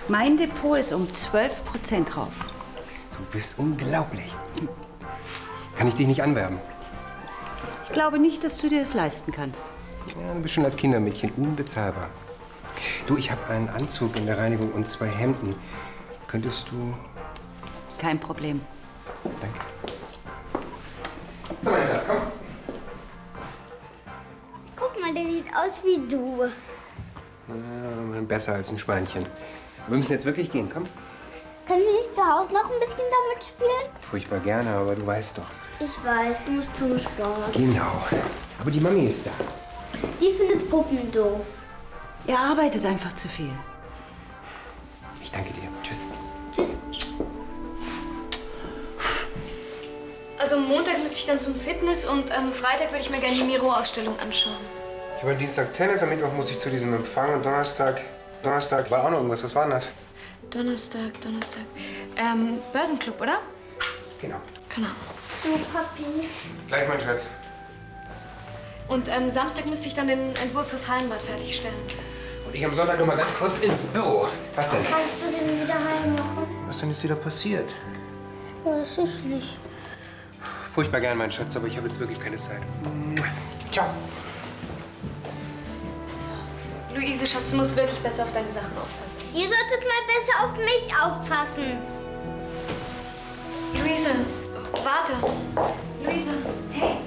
Mein Depot ist um 12% drauf. Du bist unglaublich. Kann ich dich nicht anwerben? Ich glaube nicht, dass du dir das leisten kannst. Ja, du bist schon als Kindermädchen unbezahlbar. Du, ich habe einen Anzug in der Reinigung und 2 Hemden. Könntest du... Kein Problem. Danke. So, mein Schatz, komm. Guck mal, der sieht aus wie du. Ja, besser als ein Schweinchen. Wir müssen jetzt wirklich gehen, komm. Können wir nicht zu Hause noch ein bisschen damit spielen? Furchtbar gerne, aber du weißt doch. Ich weiß, du musst zum Sport. Genau. Aber die Mami ist da. Die findet Puppen doof. Ihr arbeitet einfach zu viel. Ich danke dir. Tschüss. Tschüss. Also Montag müsste ich dann zum Fitness und am Freitag würde ich mir gerne die Miro-Ausstellung anschauen. Ich habe am Dienstag Tennis, am Mittwoch muss ich zu diesem Empfang und Donnerstag war auch noch irgendwas. Was war denn das? Donnerstag. Börsenclub, oder? Genau. Keine Ahnung. Du, Papi. Gleich, mein Schatz. Und Samstag müsste ich dann den Entwurf fürs Hallenbad fertigstellen. Und ich am Sonntag noch mal ganz kurz ins Büro. Was denn? Kannst du den wieder reinmachen? Was denn jetzt wieder passiert? Weiß ich nicht. Furchtbar gern, mein Schatz, aber ich habe jetzt wirklich keine Zeit. Ciao. Luise, Schatz, du musst wirklich besser auf deine Sachen aufpassen. Ihr solltet mal besser auf mich aufpassen. Luise, warte. Luise, hey.